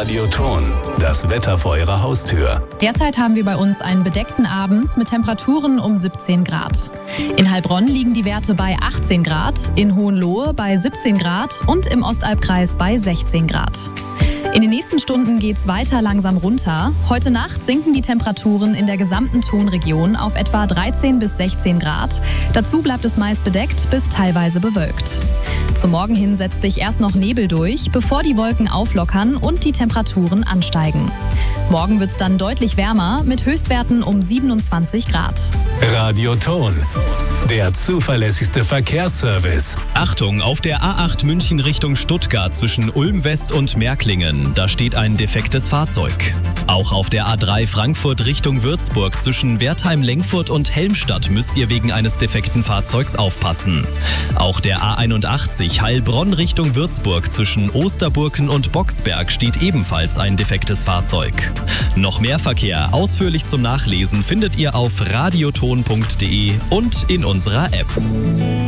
Radioton, das Wetter vor Ihrer Haustür. Derzeit haben wir bei uns einen bedeckten Abend mit Temperaturen um 17 Grad. In Heilbronn liegen die Werte bei 18 Grad, in Hohenlohe bei 17 Grad und im Ostalbkreis bei 16 Grad. In den nächsten Stunden geht's weiter langsam runter. Heute Nacht sinken die Temperaturen in der gesamten Tonregion auf etwa 13 bis 16 Grad. Dazu bleibt es meist bedeckt bis teilweise bewölkt. Zum Morgen hin setzt sich erst noch Nebel durch, bevor die Wolken auflockern und die Temperaturen ansteigen. Morgen wird's dann deutlich wärmer mit Höchstwerten um 27 Grad. Radioton, der zuverlässigste Verkehrsservice. Achtung, auf der A8 München Richtung Stuttgart zwischen Ulm West und Märklingen. Da steht ein defektes Fahrzeug. Auch auf der A3 Frankfurt Richtung Würzburg zwischen Wertheim-Lengfurt und Helmstadt müsst ihr wegen eines defekten Fahrzeugs aufpassen. Auch der A81 Heilbronn Richtung Würzburg zwischen Osterburken und Boxberg steht ebenfalls ein defektes Fahrzeug. Noch mehr Verkehr ausführlich zum Nachlesen findet ihr auf radioton.de und in unserer App.